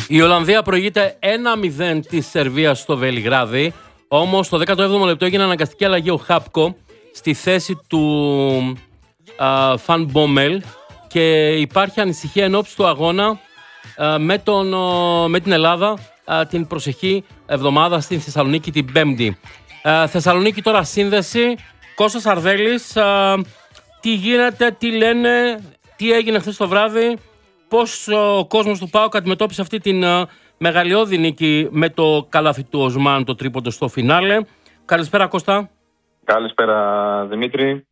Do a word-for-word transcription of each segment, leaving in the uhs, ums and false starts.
Η Ολλανδία προηγείται ένα μηδέν της Σερβίας στο Βελιγράδι. Όμως στο δέκατο έβδομο λεπτό έγινε αναγκαστική αλλαγή ο Χάπκο στη θέση του α, Φαν Μπόμελ και υπάρχει ανησυχία εν ώψη του αγώνα α, με, τον, α, με την Ελλάδα α, την προσεχή εβδομάδα στην Θεσσαλονίκη την Πέμπτη. Α, Θεσσαλονίκη τώρα σύνδεση. Κώστας Αρδέλης, α, τι γίνεται, τι λένε, τι έγινε χθες το βράδυ, πώς ο κόσμος του ΠΑΟΚ αντιμετώπισε αυτή την α, μεγαλειώδη νίκη με το καλάθι του Οσμάν, το τρίποντο στο φινάλε. Καλησπέρα Κώστα. Καλησπέρα Δημήτρη.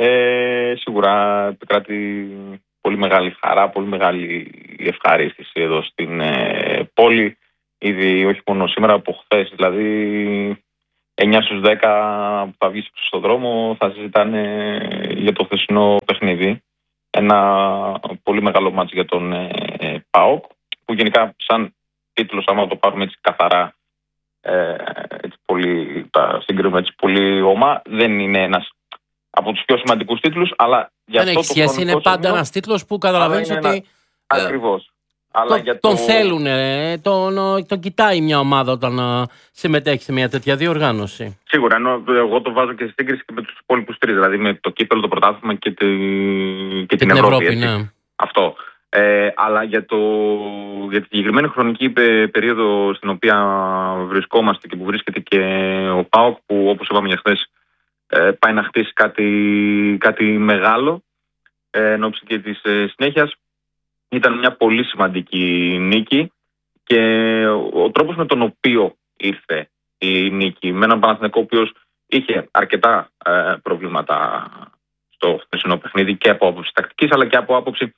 Ε, σίγουρα επικρατεί πολύ μεγάλη χαρά, πολύ μεγάλη ευχαρίστηση εδώ στην ε, πόλη. Ήδη όχι μόνο σήμερα, από χθες, δηλαδή εννιά στους δέκα που θα βγεις στον δρόμο θα συζητάνε για το χθεσινό παιχνίδι. Ένα πολύ μεγάλο μάτς για τον ε, ΠΑΟΚ, που γενικά σαν τίτλος, άμα το πάρουμε έτσι καθαρά, ε, έτσι πολύ, τα συγκρίνουμε έτσι πολύ ομά, δεν είναι ένας από τους πιο σημαντικούς τίτλους, αλλά για δεν αυτό έχει σχέση, είναι πάντα σημείο, ένας τίτλος που καταλαβαίνεις ότι ένα, ε, ακριβώς. Αλλά τον, για το... τον θέλουν, ε, τον, τον κοιτάει μια ομάδα όταν ε, συμμετέχει σε μια τέτοια διοργάνωση. Σίγουρα, ενώ εγώ το βάζω και στη σύγκριση και με τους υπόλοιπους τρεις, δηλαδή με το κύπελλο, το πρωτάθλημα και, τη, και, και την, την Ευρώπη. Ευρώπη ναι. Αυτό. Ε, αλλά για, το, για τη συγκεκριμένη χρονική περίοδο στην οποία βρισκόμαστε και που βρίσκεται και ο ΠΑΟΚ, που όπως είπαμε για χθες ε, πάει να χτίσει κάτι, κάτι μεγάλο ε, εν ώψη και της ε, συνέχειας, ήταν μια πολύ σημαντική νίκη και ο, ο τρόπος με τον οποίο ήρθε η νίκη με έναν Παναθηναϊκό ο οποίος είχε αρκετά ε, προβλήματα στο χθεσινό παιχνίδι και από άποψη τακτικής αλλά και από άποψη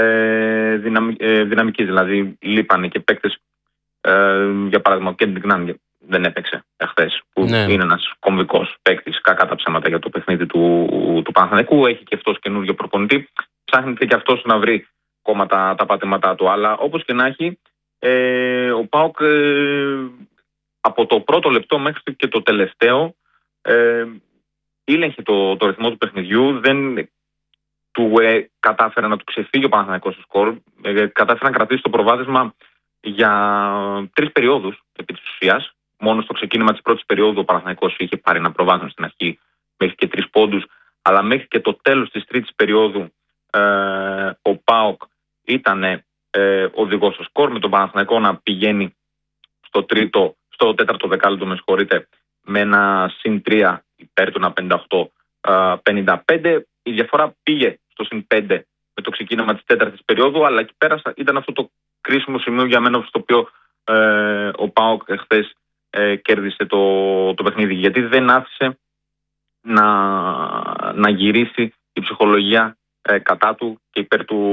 ε, δυναμι, ε, δυναμικής. Δηλαδή λείπανε και παίκτες, ε, για παράδειγμα ο Κέντρικ Νάν δεν έπαιξε εχθές, που ναι. είναι ένας κομβικός παίκτης, κακά τα ψέματα για το παιχνίδι του, του Παναθηναϊκού. Έχει και αυτός καινούργιο προπονητή, ψάχνεται και αυτός να βρει ακόμα τα, τα πατήματά του. Αλλά όπως και να έχει, ε, ο ΠΑΟΚ ε, από το πρώτο λεπτό μέχρι και το τελευταίο ε, ήλεγχε το, το ρυθμό του παιχνιδιού. Δεν του ε, κατάφερε να του ξεφύγει ο Παναθηναϊκός στο σκορ. Ε, κατάφερε να κρατήσει το προβάδισμα για τρεις περιόδους επί της ουσίας. Μόνο στο ξεκίνημα της πρώτης περίοδου ο Παναθηναϊκός είχε πάρει ένα προβάδισμα στην αρχή μέχρι και τρεις πόντους, αλλά μέχρι και το τέλος της τρίτης περίοδου ε, ο ΠΑΟΚ ήταν ε, οδηγός στο σκορ, με τον Παναθηναϊκό να πηγαίνει στο, τρίτο, στο τέταρτο δεκάλεπτο, με συγχωρείτε, με ένα συν τρία υπέρ του, ένα πενήντα οκτώ πενήντα πέντε. Η διαφορά πήγε στο συν πέντε με το ξεκίνημα της τέταρτης περίοδου, αλλά εκεί πέρασα ήταν αυτό το κρίσιμο σημείο για μένα, στο οποίο ε, ο ΠΑΟΚ χθες ε, κέρδισε το, το παιχνίδι, γιατί δεν άφησε να, να γυρίσει η ψυχολογία ε, κατά του και υπέρ του,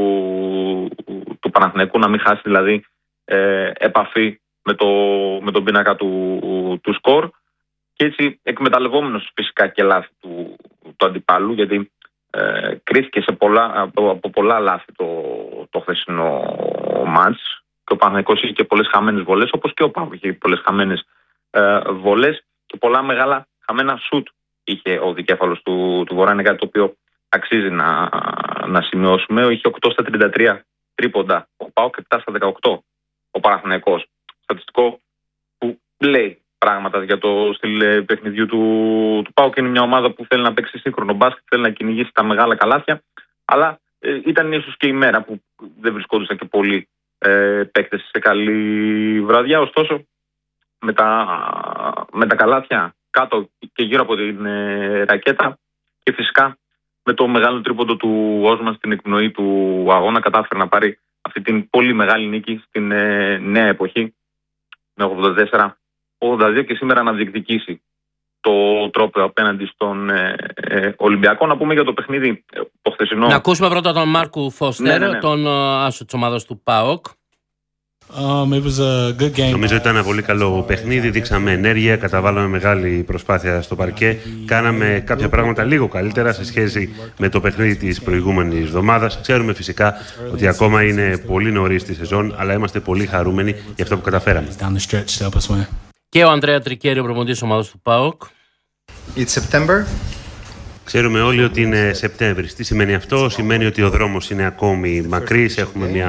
του Παναθηναϊκού, να μην χάσει δηλαδή ε, επαφή με, το, με τον πίνακα του, του σκορ, και έτσι εκμεταλλευόμενος φυσικά και λάθη του, του αντιπάλου, γιατί ε, κρίθηκε σε πολλά, από, από πολλά λάθη το, το χθεσινό μάτς, και ο Παναθηναϊκός είχε και πολλές χαμένες βολές, όπως και ο ΠΑΟΚ είχε πολλές χαμένες ε, βολές και πολλά μεγάλα χαμένα σουτ είχε ο δικέφαλος του, του Βορρά. Είναι κάτι το οποίο αξίζει να, να σημειώσουμε. Είχε οκτώ στα τριάντα τρία τρίποντα ο ΠΑΟΚ, επτά στα δεκαοκτώ ο Παναθηναϊκός. Στατιστικό που λέει πράγματα για το στυλ παιχνιδιού του, του ΠΑΟΚ. Είναι μια ομάδα που θέλει να παίξει σύγχρονο μπάσκετ, θέλει να κυνηγήσει τα μεγάλα καλάθια, αλλά ε, ήταν ίσως και η μέρα που δεν βρισκόντουσαν και πολλοί ε, παίκτες σε καλή βραδιά. Ωστόσο, με τα, με τα καλάθια κάτω και γύρω από την ε, ρακέτα, και φυσικά με το μεγάλο τρίποντο του Όσμαν στην εκπνοή του αγώνα, κατάφερε να πάρει αυτή την πολύ μεγάλη νίκη στην ε, νέα εποχή με ογδόντα τέσσερα ογδόντα δύο, και σήμερα να διεκδικήσει το τρόπαιο απέναντι στον ε, ε, Ολυμπιακό. Να πούμε για το παιχνίδι ε, το χθεσινό. Να ακούσουμε πρώτα τον Μάρκου Φώστερ, ναι, ναι, ναι. τον άσο της ομάδας του ΠΑΟΚ. Um, it was a good game. Νομίζω ήταν ένα πολύ καλό παιχνίδι. Δείξαμε ενέργεια, καταβάλαμε μεγάλη προσπάθεια στο παρκέ. Κάναμε κάποια πράγματα λίγο καλύτερα σε σχέση με το παιχνίδι της προηγούμενης εβδομάδας. Ξέρουμε φυσικά ότι ακόμα είναι πολύ νωρίς στη σεζόν, αλλά είμαστε πολύ χαρούμενοι για αυτό που καταφέραμε. Και ο Ανδρέα Τρικέρη, ο προπονητής της ομάδας του ΠΑΟΚ. It's September. Ξέρουμε όλοι ότι είναι Σεπτέμβρης. Τι σημαίνει αυτό? Σημαίνει ότι ο δρόμος είναι ακόμη μακρύς. Έχουμε μια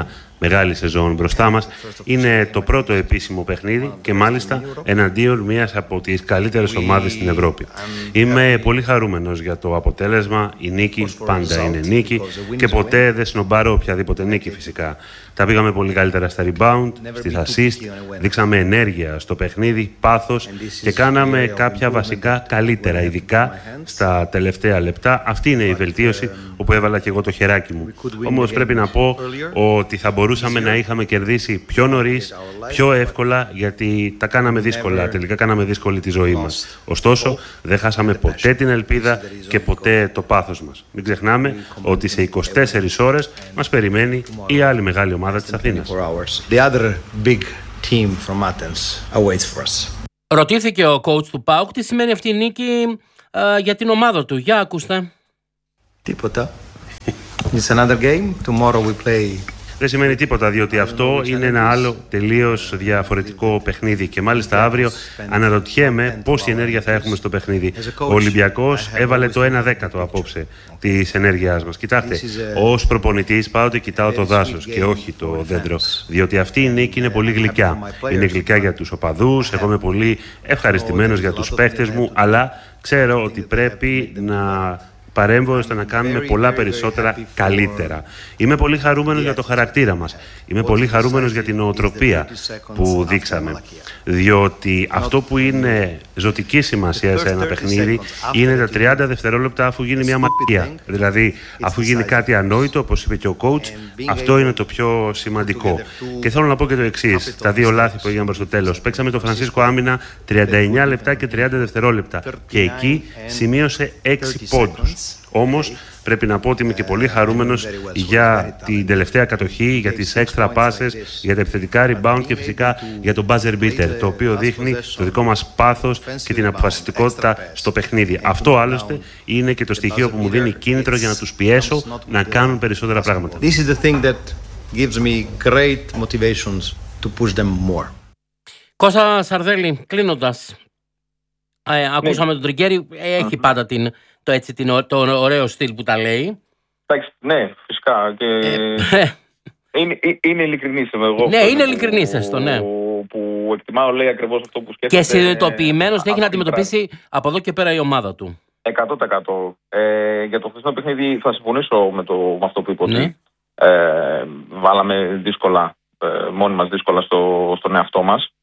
μεγάλη σεζόν μπροστά μας. Είναι το πρώτο επίσημο παιχνίδι και μάλιστα εναντίον μιας από τις καλύτερες ομάδες στην Ευρώπη. Είμαι πολύ χαρούμενος για το αποτέλεσμα. Η νίκη πάντα είναι νίκη και ποτέ δεν σνομπάρω οποιαδήποτε νίκη φυσικά. Τα πήγαμε πολύ καλύτερα στα rebound, στις assist, δείξαμε ενέργεια στο παιχνίδι, πάθος και κάναμε κάποια βασικά καλύτερα, ειδικά στα τελευταία λεπτά. Αυτή είναι η βελτίωση όπου έβαλα και εγώ το χεράκι μου. Όμως πρέπει να πω ότι θα μπορούσαμε να είχαμε κερδίσει πιο νωρίς, πιο εύκολα, γιατί τα κάναμε δύσκολα, τελικά κάναμε δύσκολη τη ζωή μας. Ωστόσο, δεν χάσαμε ποτέ την ελπίδα και ποτέ το πάθος μας. Μην ξεχνάμε ότι σε είκοσι τέσσερις ώρες μας περιμένει η άλλη μεγάλη ομάδα της Αθήνας. Ρωτήθηκε ο coach του ΠΑΟΚ τι σημαίνει αυτή η νίκη α, για την ομάδα του. Για ακούστε. Τίποτα. It's another game. Tomorrow we play. Δεν σημαίνει τίποτα, διότι αυτό είναι ένα άλλο τελείως διαφορετικό παιχνίδι. Και μάλιστα αύριο αναρωτιέμαι πόση ενέργεια θα έχουμε στο παιχνίδι. Ο Ολυμπιακός έβαλε το ένα δέκατο απόψε της ενέργειάς μας. Κοιτάξτε, ως προπονητής πάντοτε κοιτάω το δάσος και όχι το δέντρο. Διότι αυτή η νίκη είναι πολύ γλυκιά. Είναι γλυκιά για τους οπαδούς. Εγώ είμαι πολύ ευχαριστημένος για τους παίχτες μου, αλλά ξέρω ότι πρέπει να παρέμβω ώστε να κάνουμε πολλά περισσότερα καλύτερα. Είμαι πολύ χαρούμενος για το χαρακτήρα μας. Είμαι πολύ χαρούμενος για την νοοτροπία που δείξαμε. Διότι αυτό που είναι ζωτική σημασία σε ένα παιχνίδι είναι τα τριάντα δευτερόλεπτα αφού γίνει μια μαγεία. Δηλαδή, αφού γίνει κάτι ανόητο, όπως είπε και ο coach, αυτό είναι το πιο σημαντικό. Και θέλω να πω και το εξής: τα δύο λάθη που έγιναν προς το τέλος. Παίξαμε τον Φρανσίσκο άμυνα τριάντα εννιά λεπτά και τριάντα δευτερόλεπτα. Και εκεί σημείωσε έξι πόντους. Όμως πρέπει να πω ότι είμαι και πολύ χαρούμενος για την τελευταία κατοχή, για τις extra passes, για τα επιθετικά rebound και φυσικά για το buzzer beater, το οποίο δείχνει το δικό μας πάθος και την αποφασιστικότητα στο παιχνίδι. Αυτό άλλωστε είναι και το στοιχείο που μου δίνει κίνητρο για να τους πιέσω να κάνουν περισσότερα πράγματα. This is the thing that gives me great motivations to push them more. Κώστα Σαρδέλη, κλείνοντας, ε, ακούσαμε ναι. τον Τριγκέρι, έχει πάντα την... Το, έτσι, την, το ωραίο στυλ που τα λέει. Εντάξει, ναι, φυσικά. Και... Ε, είναι, είναι ειλικρινής εγώ. Ναι, είναι ειλικρινής έστω, ναι. Που, που εκτιμάω, λέει ακριβώς αυτό που σκέφτεται. Και συνειδητοποιημένος έχει να αντιμετωπίσει από εδώ και πέρα η ομάδα του. εκατό τοις εκατό. Ε, για το χθεσινό παιχνίδι θα συμφωνήσω με, το, με αυτό που είπε. Ναι. Ε, βάλαμε δύσκολα, ε, μόνοι μας δύσκολα στο, στον εαυτό μας.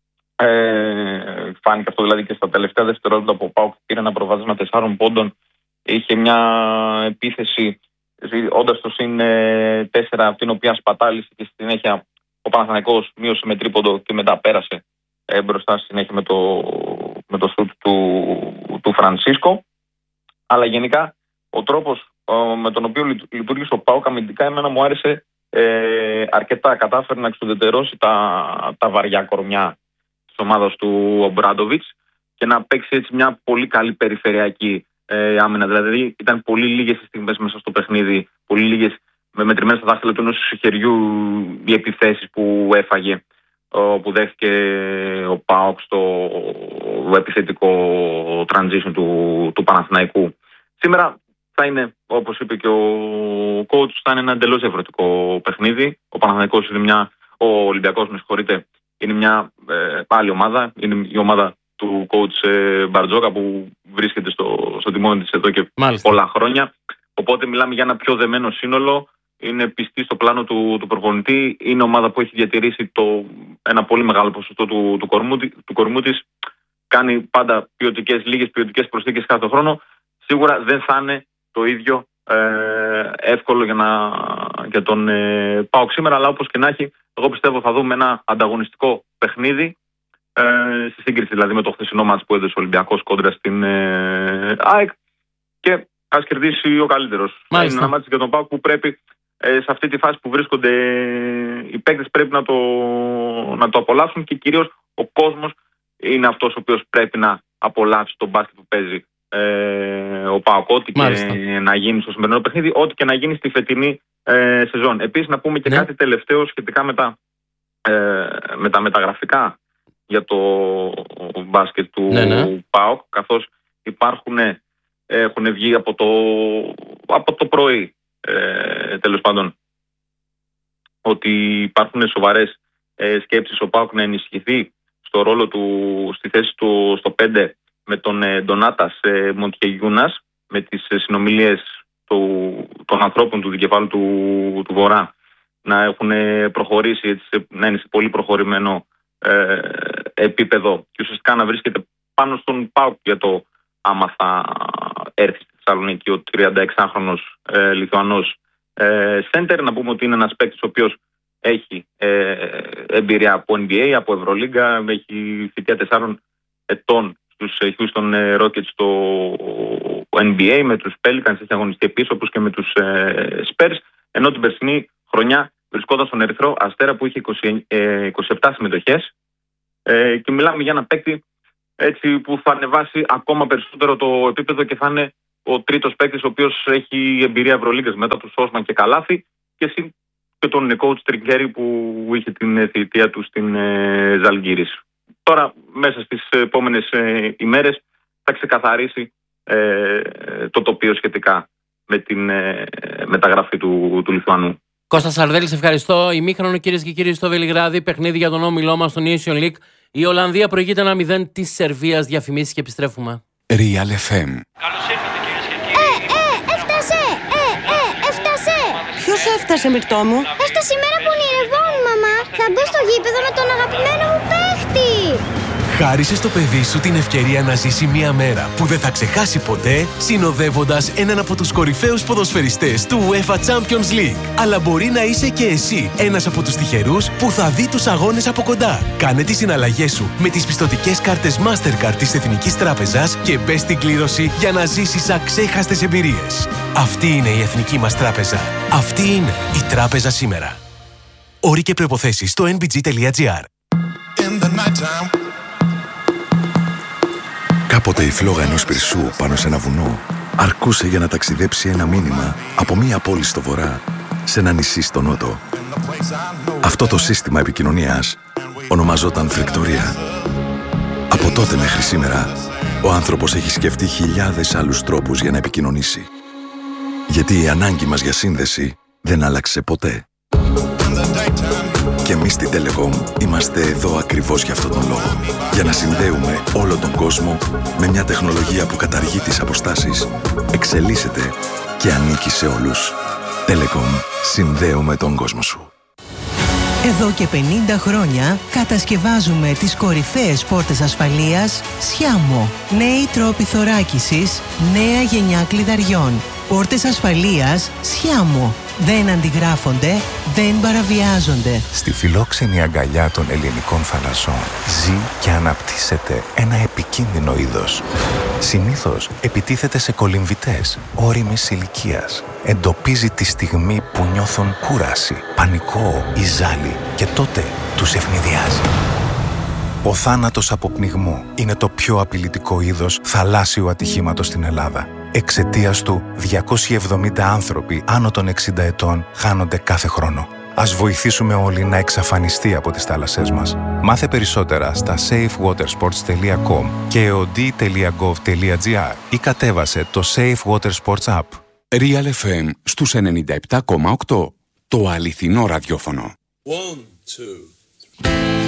Ε, φάνηκε αυτό δηλαδή και στα τελευταία δευτερόλεπτα που ο ΠΑΟΚ πήρε ένα προβάδισμα τεσσάρων πόντων. Είχε μια επίθεση όντας στο συν τέσσερα, από την οποία σπατάλησε και στη συνέχεια ο Παναθηναϊκός μείωσε με τρίποντο και μετά πέρασε ε, μπροστά στη συνέχεια με το, με το σουτ του, του Φρανσίσκο. Αλλά γενικά ο τρόπος ο, με τον οποίο λειτουργήσε ο ΠΑΟΚ αμυντικά εμένα μου άρεσε ε, αρκετά. Κατάφερε να εξουδετερώσει τα, τα βαριά κορμιά της ομάδας του Ομπράντοβιτς και να παίξει έτσι μια πολύ καλή περιφερειακή ε, άμυνα. Δηλαδή ήταν πολύ λίγες οι στιγμές μέσα στο παιχνίδι, πολύ λίγες με μετρημένες στα δάχτυλα του ενός χεριού οι επιθέσεις που έφαγε, που δέχτηκε ο ΠΑΟΚ στο επιθετικό transition του, του Παναθηναϊκού. Σήμερα θα είναι, όπως είπε και ο coach, θα είναι ένα εντελώς διαφορετικό παιχνίδι. Ο Παναθηναϊκός είναι μια, ο Ολυμπιακός, με συγχωρείτε, είναι μια ε, άλλη ομάδα. Είναι η ομάδα του coach ε, Μπαρτζόκα που βρίσκεται στο, στο τιμόνι της εδώ και Μάλιστα. πολλά χρόνια. Οπότε μιλάμε για ένα πιο δεμένο σύνολο. Είναι πιστή στο πλάνο του, του προπονητή. Είναι ομάδα που έχει διατηρήσει το, ένα πολύ μεγάλο ποσοστό του, του, κορμού, του κορμού της. Κάνει πάντα ποιοτικές, λίγες ποιοτικές προσθήκες κάθε χρόνο. Σίγουρα δεν θα είναι το ίδιο ε, εύκολο για, να, για τον ε, ΠΑΟΚ σήμερα, αλλά όπως και να έχει, εγώ πιστεύω θα δούμε ένα ανταγωνιστικό παιχνίδι ε, στη σύγκριση δηλαδή με το χθεσινό μάτς που έδωσε ο Ολυμπιακός κόντρα στην ε, ΑΕΚ και ας κερδίσει ο καλύτερος. Μάλιστα. Είναι ένα μάτς για τον ΠΑΟΚ που πρέπει ε, σε αυτή τη φάση που βρίσκονται οι παίκτες πρέπει να το, να το απολαύσουν και κυρίως ο κόσμος είναι αυτός ο οποίος πρέπει να απολαύσει τον μπάσκετ που παίζει Ε, ο ΠΑΟΚ, ό,τι και να γίνει στο σημερινό παιχνίδι, ό,τι και να γίνει στη φετινή ε, σεζόν. Επίσης να πούμε και ναι. κάτι τελευταίο σχετικά με τα, ε, με τα μεταγραφικά για το μπάσκετ του ναι, ναι. ΠΑΟΚ, καθώς υπάρχουν, ε, έχουν βγει από το, από το πρωί ε, τέλος πάντων ότι υπάρχουν σοβαρές ε, σκέψεις ο ΠΑΟΚ να ενισχυθεί στο ρόλο του, στη θέση του στο πέντε με τον ε, Ντονάτας ε, Μοντιεγιούνας, με τις ε, συνομιλίες του, των ανθρώπων του δικεφάλου του, του Βορρά να έχουν προχωρήσει, έτσι, να είναι σε πολύ προχωρημένο ε, επίπεδο και ουσιαστικά να βρίσκεται πάνω στον ΠΑΟΚ για το άμα θα έρθει στη Θεσσαλονίκη ο τριανταεξάχρονος ε, Λιθουανός ε, σέντερ. Να πούμε ότι είναι ένας παίκτης ο οποίος έχει ε, εμπειρία από N B A, από Ευρωλίγκα, έχει θητεία τεσσάρων ετών στους Houston Rockets στο N B A, με τους Pelicans έχει αγωνιστεί επίσης, όπως και με τους ε, Spurs, ενώ την περσινή χρονιά βρισκόταν στον Ερυθρό Αστέρα που είχε είκοσι, ε, είκοσι επτά συμμετοχές ε, και μιλάμε για ένα παίκτη έτσι, που θα ανεβάσει ακόμα περισσότερο το επίπεδο και θα είναι ο τρίτος παίκτης ο οποίος έχει εμπειρία Ευρωλίγκας μετά του Σόσμαν και Καλάθι και, συ, και τον coach Τριγκέρι που είχε την θητεία του στην ε, Ζαλγκύρης. Τώρα μέσα στις επόμενες ε, ημέρες θα ξεκαθαρίσει ε, το τοπίο σχετικά με την ε, μεταγραφή του, του Λιθουανού. Κώστας Σαρδέλης, ευχαριστώ. Ημίχρονο, κυρίες και κύριοι, στο Βελιγράδι. Παιχνίδι για τον όμιλό μας στο Nation League. Η Ολλανδία προηγείται ένα μηδέν της Σερβίας. Διαφημίσεις και επιστρέφουμε. Real εφ εμ. Καλώς ήρθατε, κυρίες και κύριοι. Ε, ε, έφτασε! Ε, ε, έφτασε! Ποιος έφτασε, Μυρτώ μου? Έφτασε η μέρα που ονειρευόμουν, μαμά. Θα μπω στο γήπεδο με τον αγαπημένο μου παίχτη. Χάρισε στο παιδί σου την ευκαιρία να ζήσει μια μέρα που δεν θα ξεχάσει ποτέ, συνοδεύοντας έναν από τους κορυφαίους ποδοσφαιριστές του UEFA Champions League. Αλλά μπορεί να είσαι και εσύ ένας από τους τυχερούς που θα δει τους αγώνες από κοντά. Κάνε τις συναλλαγές σου με τις πιστωτικές κάρτες Mastercard της Εθνικής Τράπεζας και μπες στην κλήρωση για να ζήσεις αξέχαστες εμπειρίες. Αυτή είναι η Εθνική μας Τράπεζα. Αυτή είναι η Τράπεζα σήμερα. Όροι και προϋποθέσεις στο εν μπι τζι τελεία τζι άρ. Κάποτε η φλόγα ενός πυρσού πάνω σε ένα βουνό αρκούσε για να ταξιδέψει ένα μήνυμα από μία πόλη στο βορρά σε ένα νησί στο νότο. Αυτό το σύστημα επικοινωνίας ονομαζόταν φρεκτορία. Από τότε μέχρι σήμερα, ο άνθρωπος έχει σκεφτεί χιλιάδες άλλους τρόπους για να επικοινωνήσει. Γιατί η ανάγκη μας για σύνδεση δεν άλλαξε ποτέ. Και εμείς στην Telecom είμαστε εδώ ακριβώς για αυτόν τον λόγο. Για να συνδέουμε όλο τον κόσμο με μια τεχνολογία που καταργεί τις αποστάσεις, εξελίσσεται και ανήκει σε όλους. Telecom. Συνδέουμε τον κόσμο σου. Εδώ και πενήντα χρόνια κατασκευάζουμε τις κορυφαίες πόρτες ασφαλείας Σιάμο. Νέοι τρόποι θωράκισης, νέα γενιά κλειδαριών. Πόρτες ασφαλείας Σιάμο. Δεν αντιγράφονται, δεν παραβιάζονται. Στη φιλόξενη αγκαλιά των ελληνικών θαλασσών ζει και αναπτύσσεται ένα επικίνδυνο είδος. Συνήθως επιτίθεται σε κολυμβητές όριμης ηλικίας. Εντοπίζει τη στιγμή που νιώθουν κούραση, πανικό ή ζάλι και τότε τους ευνηδιάζει. Ο θάνατος από πνιγμό είναι το πιο απειλητικό είδος θαλάσσιου ατυχήματος στην Ελλάδα. Εξαιτίας του, διακόσιοι εβδομήντα άνθρωποι άνω των εξήντα ετών χάνονται κάθε χρόνο. Ας βοηθήσουμε όλοι να εξαφανιστεί από τις θάλασσές μας. Μάθε περισσότερα στα safe water sports τελεία com και ο ντι τελεία γκοβ τελεία τζι άρ ή κατέβασε το Safe Water Sports App. Real εφ εμ στους ενενήντα επτά κόμμα οκτώ. Το αληθινό ραδιόφωνο. One, two.